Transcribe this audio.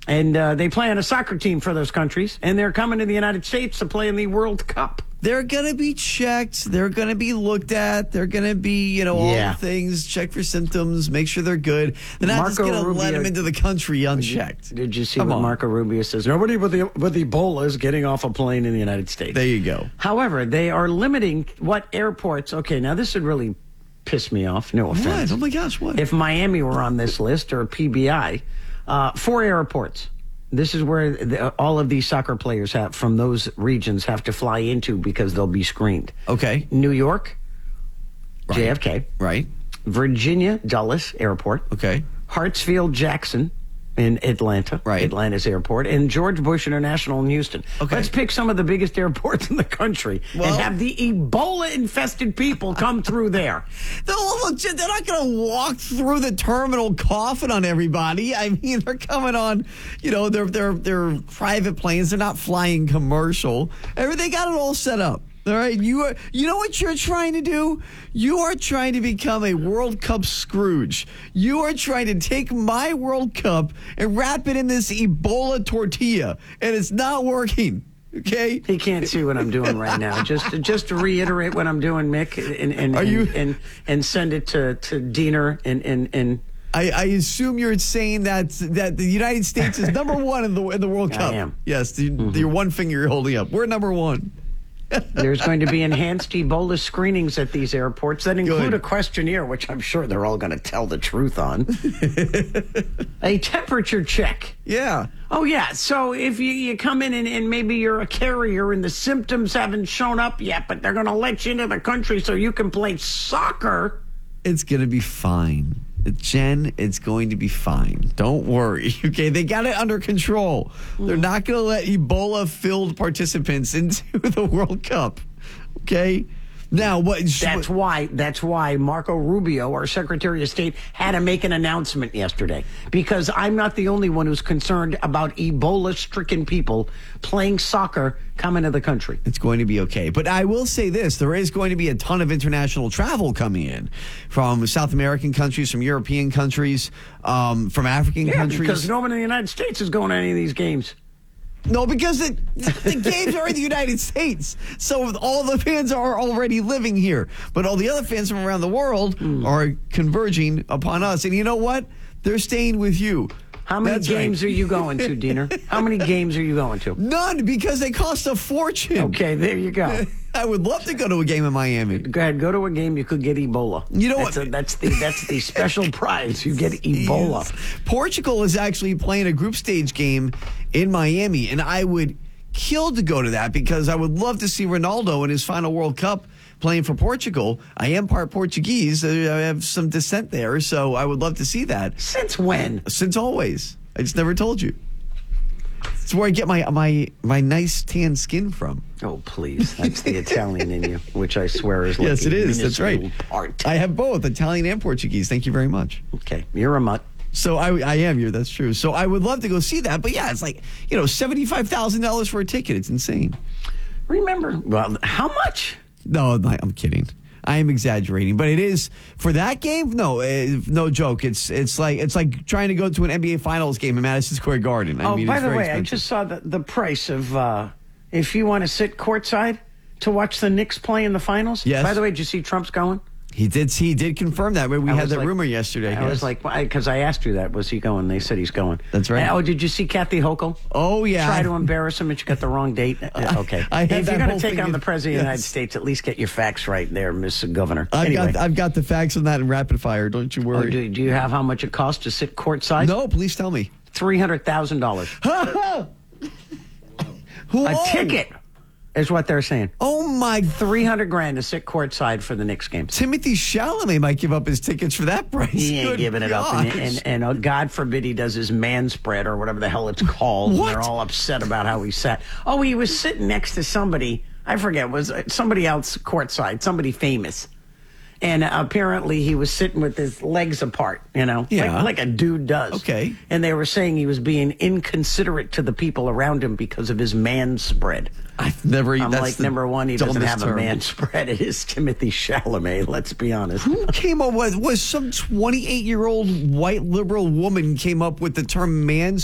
And they play on a soccer team for those countries, and they're coming to the United States to play in the World Cup. They're going to be checked. They're going to be looked at. They're going to be, all the things, check for symptoms, make sure they're good. They're not just going to let them into the country unchecked. Did you see what Marco Rubio says? Nobody with Ebola is getting off a plane in the United States. There you go. However, they are limiting what airports. Okay, now this would really piss me off. No offense. What? Oh, my gosh, what? If Miami were on this list or PBI, 4 airports. This is where all of these soccer players from those regions have to fly into because they'll be screened. Okay. New York, right. JFK. Right. Virginia, Dulles Airport. Okay. Hartsfield, Jackson in Atlanta. Right. Atlanta's airport. And George Bush International in Houston. Okay. Let's pick some of the biggest airports in the country and have the Ebola-infested people come through there. They're not going to walk through the terminal coughing on everybody. I mean, they're coming on, their private planes. They're not flying commercial. They got it all set up. All right, you know what you're trying to do? You are trying to become a World Cup Scrooge. You are trying to take my World Cup and wrap it in this Ebola tortilla, and it's not working. Okay, he can't see what I'm doing right now. Just to reiterate what I'm doing, Mick, and send it to Diener and. I assume you're saying that the United States is number one in the World Cup. I am. Yes, your one finger you're holding up. We're number one. There's going to be enhanced Ebola screenings at these airports that include a questionnaire, which I'm sure they're all going to tell the truth on. A temperature check. Yeah. Oh, yeah. So if you come in and maybe you're a carrier and the symptoms haven't shown up yet, but they're going to let you into the country so you can play soccer. It's going to be fine. Jen, it's going to be fine. Don't worry. Okay, they got it under control. They're not going to let Ebola-filled participants into the World Cup. Okay? Now, what? That's why Marco Rubio, our Secretary of State, had to make an announcement yesterday. Because I'm not the only one who's concerned about Ebola-stricken people playing soccer coming to the country. It's going to be okay. But I will say this. There is going to be a ton of international travel coming in from South American countries, from European countries, from African countries. Because no one in the United States is going to any of these games. No, because the games are in the United States. So all the fans are already living here. But all the other fans from around the world are converging upon us. And you know what? They're staying with you. How many games are you going to, Diener? How many games are you going to? None, because they cost a fortune. Okay, there you go. I would love to go to a game in Miami. Go ahead, go to a game. You could get Ebola. You know what? That's the special prize. You get Ebola. Yes. Portugal is actually playing a group stage game in Miami, and I would kill to go to that because I would love to see Ronaldo in his final World Cup playing for Portugal. I am part Portuguese. I have some descent there, so I would love to see that. Since when? Since always. I just never told you. It's where I get my nice tan skin from. Oh, please. That's the Italian in you, which I swear is like yes, it is. That's right. Part. I have both, Italian and Portuguese. Thank you very much. Okay. You're a mutt. So I am here. That's true. So I would love to go see that. But yeah, it's like, $75,000 for a ticket. It's insane. Remember, well, how much? No, I'm kidding. I am exaggerating, but it is for that game. No, no joke. It's like trying to go to an NBA Finals game in Madison Square Garden. By the way, expensive. I just saw the price of if you want to sit courtside to watch the Knicks play in the finals. Yes. By the way, did you see Trump's going? He did confirm that. We had that rumor yesterday. I was like, because I asked you that. Was he going? They said he's going. That's right. Oh, did you see Kathy Hochul? Oh, yeah. Try to embarrass him, but you got the wrong date. Okay. If you're going to take on the President of the United States, at least get your facts right there, Miss Governor. I've got the facts on that in rapid fire. Don't you worry. Oh, do you have how much it costs to sit courtside? No, please tell me. $300,000. A ticket. Is what they're saying. Oh my! $300,000 to sit courtside for the Knicks game. Timothy Chalamet might give up his tickets for that price. He ain't giving it up, and God forbid he does his man spread or whatever the hell it's called. What? And they're all upset about how he sat. Oh, he was sitting next to somebody. I forget, was somebody else courtside, somebody famous. And apparently he was sitting with his legs apart, like a dude does. Okay. And they were saying he was being inconsiderate to the people around him because of his man spread. I've never. I'm like, number one, he doesn't have a man spread. It is Timothy Chalamet, let's be honest. Who came up with, was some 28-year-old white liberal woman came up with the term man